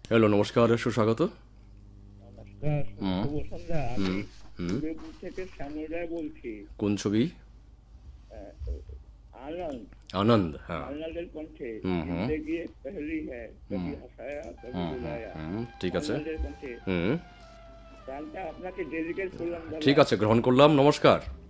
Hello, নমস্কার, সুস্বাগত। নমস্কার, হুম শুভ সন্ধ্যা। আমি হুম হুম উদয়পুর থেকে শ্যামল রায় বলছি। কোন ছবি? আহ, আনন্দ, আনন্দ, হ্যাঁ। আনন্দের কণ্ঠে হুম হুম জিंदगी पहली है হুম कभी हंसाया कभी হুম হুম रुलाया। হুম ঠিক আছে। আনন্দের কণ্ঠে হুম গানটা আপনাকে ডেডিকেট করলাম ঠিক দাদা। আছে, গ্রহণ করলাম, নমস্কার।